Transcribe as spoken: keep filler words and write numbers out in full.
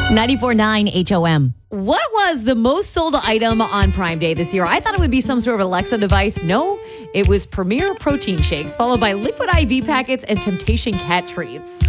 ninety-four point nine H O M. What was the most sold item on Prime Day this year? I thought it would be some sort of Alexa device. No, it was Premier protein shakes, followed by liquid I V packets and Temptation cat treats.